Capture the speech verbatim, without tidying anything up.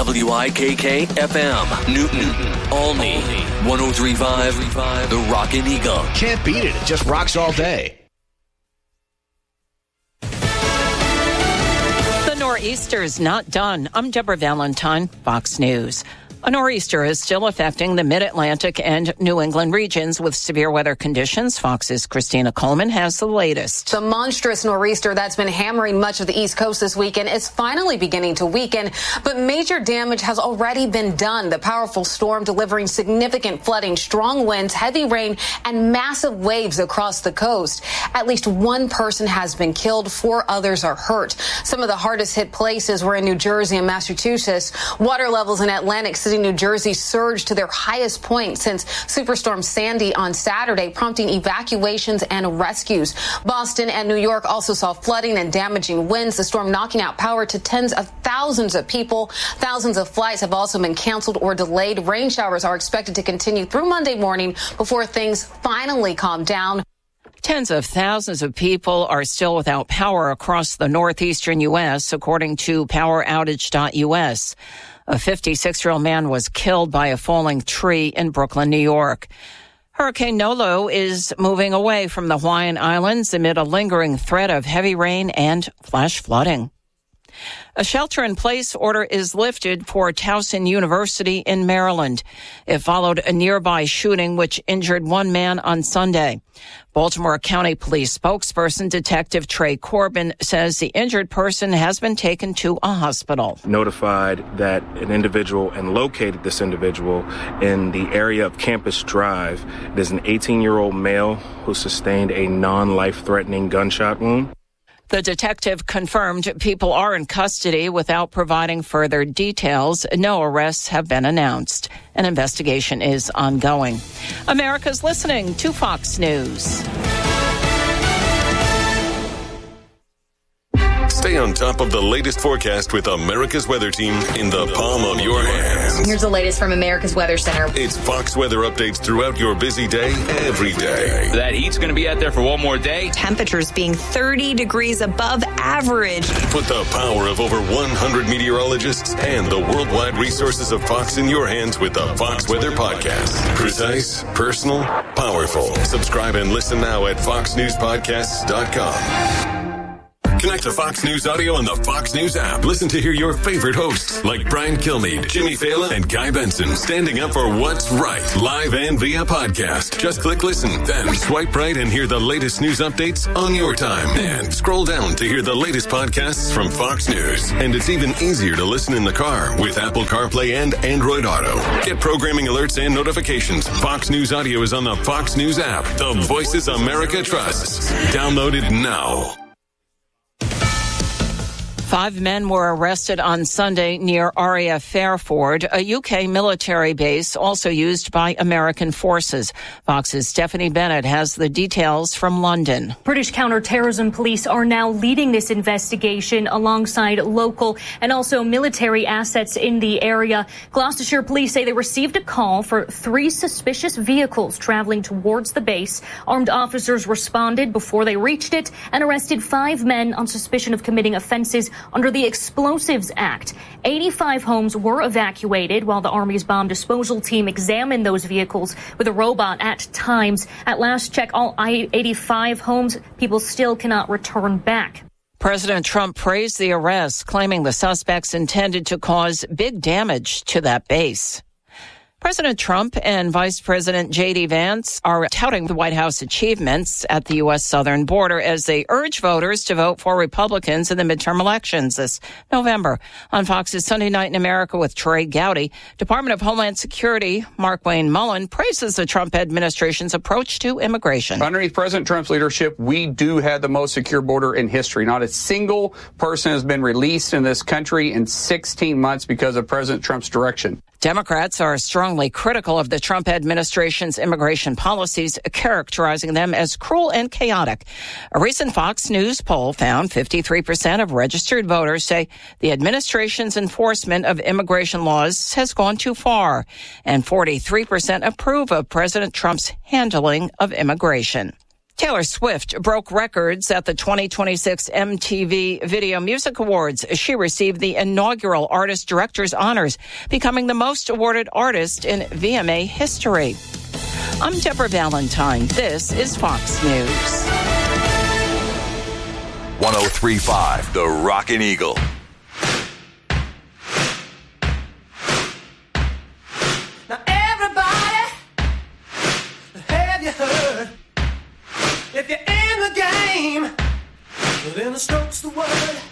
W I K K F M, Newton, Olney, one oh three point five, The Rockin' Eagle. Can't beat it. It just rocks all day. The nor'easter's not done. I'm Deborah Valentine, Fox News. A nor'easter is still affecting the mid-Atlantic and New England regions with severe weather conditions. Fox's Christina Coleman has the latest. The monstrous nor'easter that's been hammering much of the East Coast this weekend is finally beginning to weaken, but major damage has already been done. The powerful storm delivering significant flooding, strong winds, heavy rain, and massive waves across the coast. At least one person has been killed. Four others are hurt. Some of the hardest hit places were in New Jersey and Massachusetts. Water levels in Atlantic City, New Jersey surged to their highest point since Superstorm Sandy on Saturday, prompting evacuations and rescues. Boston and New York also saw flooding and damaging winds, the storm knocking out power to tens of thousands of people. Thousands of flights have also been canceled or delayed. Rain showers are expected to continue through Monday morning before things finally calm down. Tens of thousands of people are still without power across the northeastern U S, according to power outage dot U S. A fifty-six-year-old man was killed by a falling tree in Brooklyn, New York. Hurricane Nolo is moving away from the Hawaiian Islands amid a lingering threat of heavy rain and flash flooding. A shelter-in-place order is lifted for Towson University in Maryland. It followed a nearby shooting which injured one man on Sunday. Baltimore County Police spokesperson Detective Trey Corbin says the injured person has been taken to a hospital. Notified that an individual and located this individual in the area of Campus Drive. It is an eighteen-year-old male who sustained a non-life-threatening gunshot wound. The detective confirmed people are in custody without providing further details. No arrests have been announced. An investigation is ongoing. America's listening to Fox News. Stay on top of the latest forecast with America's Weather Team in the palm of your hands. Here's the latest from America's Weather Center. It's Fox weather updates throughout your busy day, every day. That heat's going to be out there for one more day. Temperatures being thirty degrees above average. Put the power of over one hundred meteorologists and the worldwide resources of Fox in your hands with the Fox Weather Podcast. Precise, personal, powerful. Subscribe and listen now at fox news podcasts dot com. Connect to Fox News Audio on the Fox News app. Listen to hear your favorite hosts like Brian Kilmeade, Jimmy Fallon, and Guy Benson standing up for what's right, live and via podcast. Just click listen, then swipe right and hear the latest news updates on your time. And scroll down to hear the latest podcasts from Fox News. And it's even easier to listen in the car with Apple CarPlay and Android Auto. Get programming alerts and notifications. Fox News Audio is on the Fox News app. The voices America trusts. Download it now. Five men were arrested on Sunday near R A F Fairford, a U K military base also used by American forces. Fox's Stephanie Bennett has the details from London. British counterterrorism police are now leading this investigation alongside local and also military assets in the area. Gloucestershire police say they received a call for three suspicious vehicles traveling towards the base. Armed officers responded before they reached it and arrested five men on suspicion of committing offenses under the Explosives Act. eighty-five homes were evacuated while the Army's bomb disposal team examined those vehicles with a robot at times. At last check, all eighty-five homes, people still cannot return back. President Trump praised the arrests, claiming the suspects intended to cause big damage to that base. President Trump and Vice President J D Vance are touting the White House achievements at the U S southern border as they urge voters to vote for Republicans in the midterm elections this November. On Fox's Sunday Night in America with Troy Gowdy, Department of Homeland Security Mark Wayne Mullen praises the Trump administration's approach to immigration. Underneath President Trump's leadership, we do have the most secure border in history. Not a single person has been released in this country in sixteen months because of President Trump's direction. Democrats are strongly critical of the Trump administration's immigration policies, characterizing them as cruel and chaotic. A recent Fox News poll found fifty-three percent of registered voters say the administration's enforcement of immigration laws has gone too far, and forty-three percent approve of President Trump's handling of immigration. Taylor Swift broke records at the twenty twenty-six M T V Video Music Awards. She received the inaugural Artist Director's Honors, becoming the most awarded artist in V M A history. I'm Deborah Valentine. This is Fox News. one oh three point five, The Rockin' Eagle. Now everybody, have you heard? If you're in the game, well, then the stroke's the word.